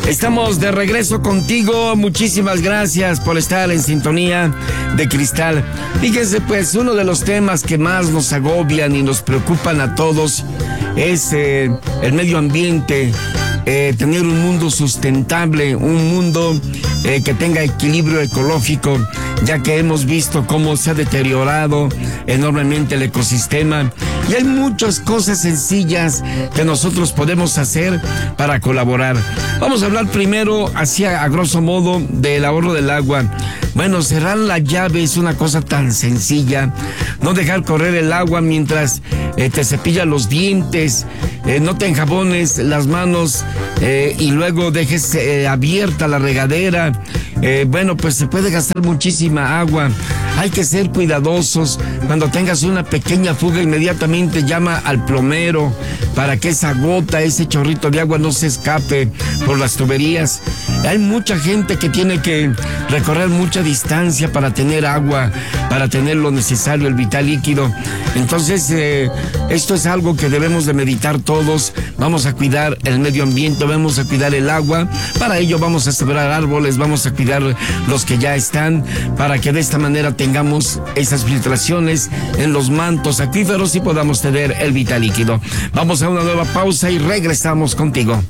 Estamos de regreso contigo. Muchísimas gracias por estar en sintonía de Cristal. Fíjense, pues, uno de los temas que más nos agobian y nos preocupan a todos es el medio ambiente. Tener un mundo sustentable, un mundo que tenga equilibrio ecológico, ya que hemos visto cómo se ha deteriorado enormemente el ecosistema. Y hay muchas cosas sencillas que nosotros podemos hacer para colaborar. Vamos a hablar primero, así a grosso modo, del ahorro del agua. Bueno, cerrar la llave es una cosa tan sencilla. No dejar correr el agua mientras te cepillas los dientes. No te enjabones las manos y luego dejes abierta la regadera. Bueno, pues se puede gastar muchísima agua. Hay que ser cuidadosos. Cuando tengas una pequeña fuga, inmediatamente llama al plomero para que esa gota, ese chorrito de agua no se escape por las tuberías. Hay mucha gente que tiene que recorrer mucha distancia para tener agua, para tener lo necesario, el vital líquido. Entonces, esto es algo que debemos de meditar todos. Vamos a cuidar el medio ambiente, vamos a cuidar el agua. Para ello vamos a sembrar árboles, vamos a cuidar los que ya están, para que de esta manera tengamos esas filtraciones en los mantos acuíferos y podamos tener el vital líquido. Vamos a una nueva pausa y regresamos contigo.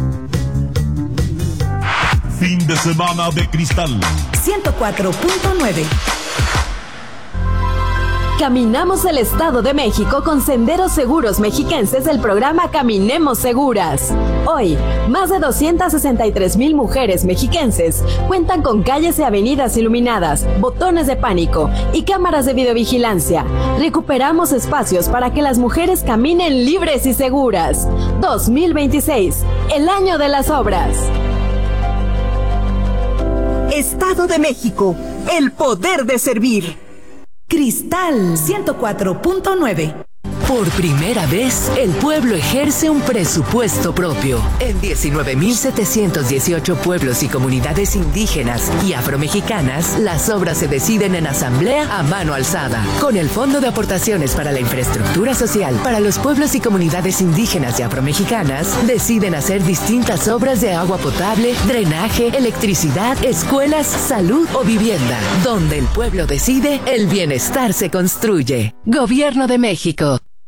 Fin de semana de Cristal 104.9. Caminamos el Estado de México con Senderos Seguros Mexiquenses del programa Caminemos Seguras. Hoy, más de 263,000 mujeres mexiquenses cuentan con calles y avenidas iluminadas, botones de pánico y cámaras de videovigilancia. Recuperamos espacios para que las mujeres caminen libres y seguras. 2026, el año de las obras. Estado de México, el poder de servir. Cristal 104.9. Por primera vez, el pueblo ejerce un presupuesto propio. En 19,718 pueblos y comunidades indígenas y afromexicanas, las obras se deciden en asamblea a mano alzada. Con el Fondo de Aportaciones para la Infraestructura Social para los pueblos y comunidades indígenas y afromexicanas, deciden hacer distintas obras de agua potable, drenaje, electricidad, escuelas, salud o vivienda. Donde el pueblo decide, el bienestar se construye. Gobierno de México.